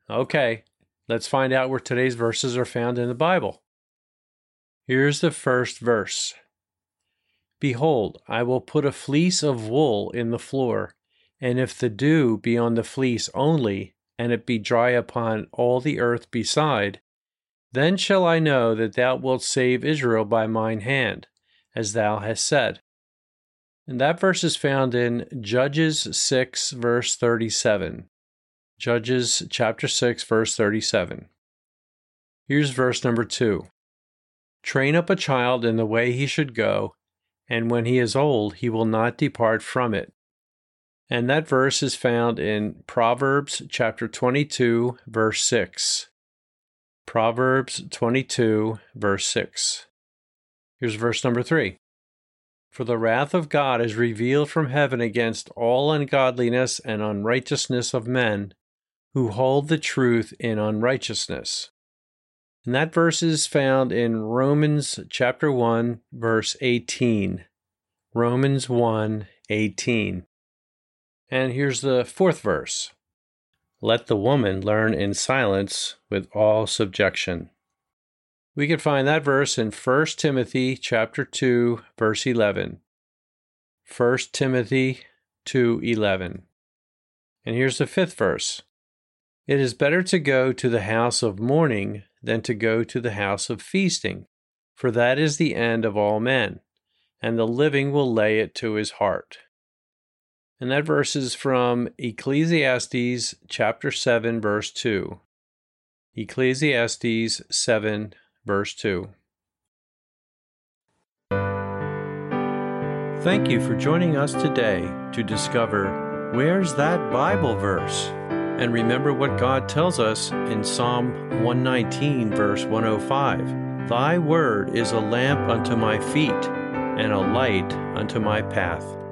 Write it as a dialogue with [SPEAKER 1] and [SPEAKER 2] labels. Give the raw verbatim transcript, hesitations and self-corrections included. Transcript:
[SPEAKER 1] Okay, let's find out where today's verses are found in the Bible. Here's the first verse. Behold, I will put a fleece of wool in the floor, and if the dew be on the fleece only, and it be dry upon all the earth beside, then shall I know that thou wilt save Israel by mine hand, as thou hast said. And that verse is found in Judges six, verse thirty-seven. Judges chapter six, verse thirty-seven. Here's verse number two. Train up a child in the way he should go, and when he is old, he will not depart from it. And that verse is found in Proverbs chapter twenty-two, verse six. Proverbs twenty-two, verse six. Here's verse number three. For the wrath of God is revealed from heaven against all ungodliness and unrighteousness of men, who hold the truth in unrighteousness. And that verse is found in Romans chapter one, verse eighteen. Romans one, eighteen. And here's the fourth verse. Let the woman learn in silence with all subjection. We can find that verse in First Timothy chapter two, verse eleven. First Timothy two, eleven. And here's the fifth verse. It is better to go to the house of mourning than to go to the house of feasting, for that is the end of all men, and the living will lay it to his heart. And that verse is from Ecclesiastes chapter seven, verse two. Ecclesiastes seven, verse two. Thank you for joining us today to discover where's that Bible verse? And remember what God tells us in Psalm one nineteen, verse one oh five. Thy word is a lamp unto my feet and a light unto my path.